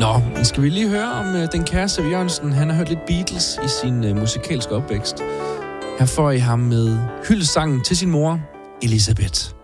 Nå, men skal vi lige høre om den kære Sev Jørgensen. Han har hørt lidt Beatles i sin musikalske opvækst. Her får I ham med hyldestsangen til sin mor, Elisabeth.